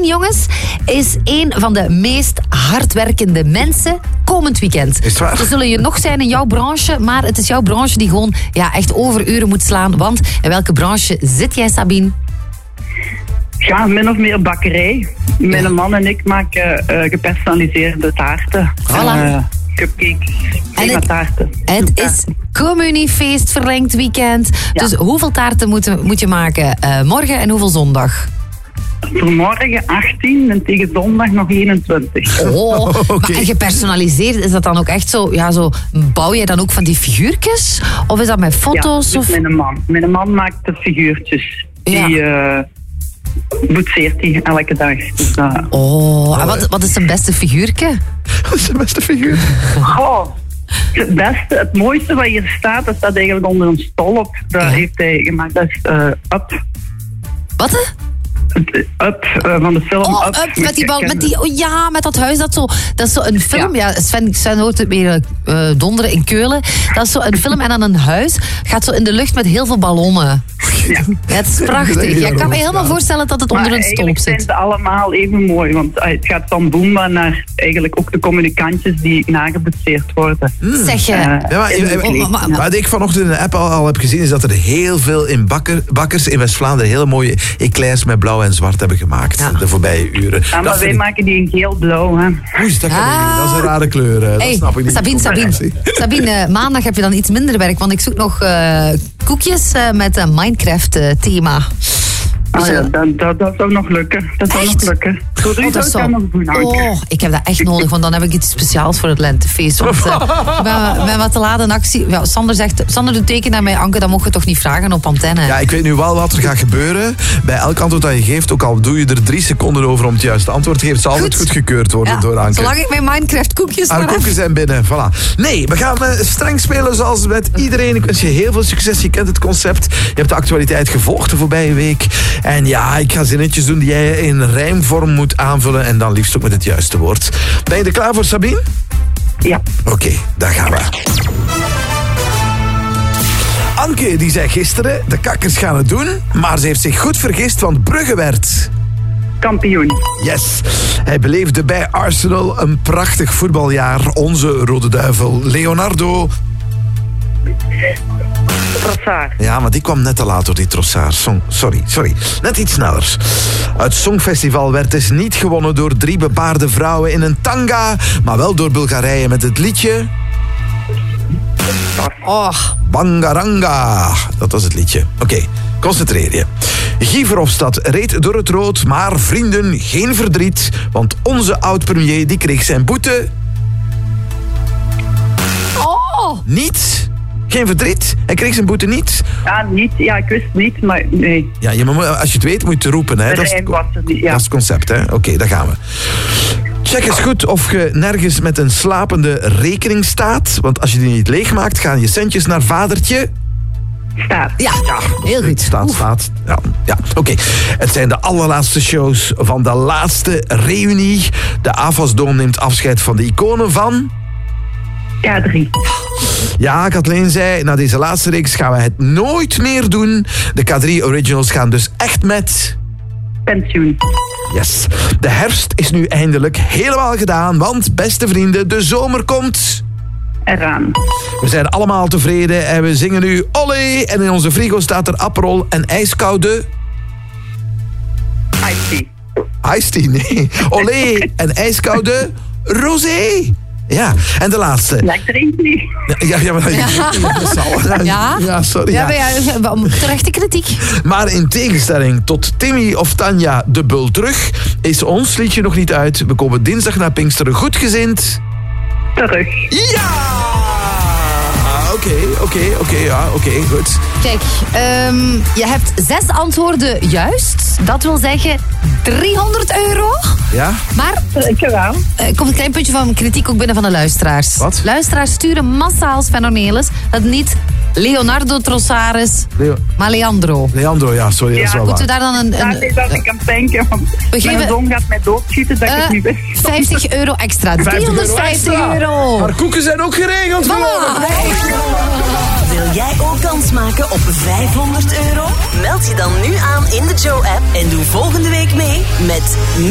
Sabine, jongens, is een van de meest hardwerkende mensen komend weekend. Is het waar? Ze zullen je nog zijn in jouw branche, maar het is jouw branche die gewoon echt overuren moet slaan. Want in welke branche zit jij, Sabine? Ja, min of meer bakkerij. Mijn man en ik maken gepersonaliseerde taarten. Voilà. Cupcakes, En taarten. Het is communiefeest verlengd weekend. Ja. Dus hoeveel taarten moet je maken morgen en hoeveel zondag? Voor morgen 18 en tegen zondag nog 21. Oh, Oké. maar gepersonaliseerd, is dat dan ook echt zo, bouw je dan ook van die figuurtjes? Of is dat met foto's? Ja, dus mijn man. Mijn man maakt de figuurtjes. Die boetseert hij elke dag. Dus, En wat is zijn beste figuurtje? Dat is de beste figuur. Het beste, het mooiste wat hier staat, dat staat eigenlijk onder een stolp. Dat heeft hij gemaakt. Dat is Up. Wat? Up van de film Up. Up, met die bal, met dat huis, dat is zo een film. Ja, Sven hoort het weer donderen in Keulen. Dat is zo een film en dan een huis gaat zo in de lucht met heel veel ballonnen. Ja. Ja, het is prachtig. Ja, ik kan me helemaal voorstellen dat het onder een stolp eigenlijk zit. zijn ze allemaal even mooi, want het gaat van Boomba naar eigenlijk ook de communicantjes die nageboetseerd worden. Zeg je. Wat ik vanochtend in de app al heb gezien, is dat er heel veel in bakkers in West-Vlaanderen hele mooie eclairs met blauw en zwart hebben gemaakt de voorbije uren. Ja, maar wij maken die in geel-blauw. Hè. Oei, dat is een rare kleur. Dat snap ik niet. Sabine, maandag heb je dan iets minder werk, want ik zoek nog koekjes met een Minecraft-thema. Dat zou nog lukken. Voor u zou het dan nog doen, Anke. Oh, ik heb dat echt nodig, want dan heb ik iets speciaals voor het lentefeest. Want ik ben wat te laat in actie. Ja, Sander doet teken naar mij, Anke, dat mocht je toch niet vragen op antenne. Ja, ik weet nu wel wat er gaat gebeuren. Bij elk antwoord dat je geeft, ook al doe je er 3 seconden over om het juiste antwoord te geven, zal altijd goedgekeurd worden door Anke. Zolang ik mijn Minecraft koekjes maar koekjes zijn binnen, voilà. Nee, we gaan streng spelen zoals met iedereen. Ik wens je heel veel succes, je kent het concept. Je hebt de actualiteit gevolgd de voorbije week. En ja, ik ga zinnetjes doen die jij in rijmvorm moet aanvullen en dan liefst ook met het juiste woord. Ben je er klaar voor, Sabine? Ja. Oké, daar gaan we. Anke die zei gisteren, de kakkers gaan het doen, maar ze heeft zich goed vergist, want Brugge werd kampioen. Yes. Hij beleefde bij Arsenal een prachtig voetbaljaar. Onze Rode Duivel, Leonardo Trossard. Ja, maar die kwam net te laat door die Trossard. Sorry. Net iets sneller. Het Songfestival werd dus niet gewonnen door 3 bebaarde vrouwen in een tanga, maar wel door Bulgarije met het liedje Bangaranga. Dat was het liedje. Oké, concentreer je. Guy Verhofstadt reed door het rood, maar vrienden, geen verdriet, want onze oud-premier die kreeg zijn boete niet. Geen verdriet? Hij kreeg zijn boete niet? Ja, niet. Ja, ik wist niet, maar nee. Ja, als je het weet, moet je het roepen. Hè? Dat is het concept, hè? Oké, daar gaan we. Check eens goed of je nergens met een slapende rekening staat. Want als je die niet leegmaakt, gaan je centjes naar vadertje Staat. Ja, heel goed. Staat. Ja. Oké. Het zijn de allerlaatste shows van de laatste reunie. De AFAS-dom neemt afscheid van de iconen van K3. Ja, Kathleen zei, na deze laatste reeks gaan we het nooit meer doen. De K3 Originals gaan dus echt met pensioen. Yes. De herfst is nu eindelijk helemaal gedaan, want beste vrienden, de zomer komt eraan. We zijn allemaal tevreden en we zingen nu Olé. En in onze frigo staat er Aperol en ijskoude Iced tea, nee. Olé en ijskoude rosé. Ja, en de laatste. Ja, ik drink niet. Ja, sorry. Ja. Terechte kritiek. Maar in tegenstelling tot Timmy of Tanja de Bul terug, is ons liedje nog niet uit. We komen dinsdag naar Pinksteren goedgezind terug. Ja! Oké, goed. Kijk, je hebt 6 antwoorden juist. Dat wil zeggen €300. Ja? Maar er komt een klein puntje van kritiek ook binnen van de luisteraars. Wat? Luisteraars sturen massaal Sven Ornelis dat het niet Leonardo Trossard is, maar Leandro. Leandro, ja, sorry, dat is wel moeten we waar. daar dan dat ik aan denken, want mijn zoon gaat mij doodschieten dat ik het niet wist. €50 extra. €350. Maar koeken zijn ook geregeld geworden. Wil jij ook kans maken op €500? Meld je dan nu aan in de Joe-app en doe volgende week mee met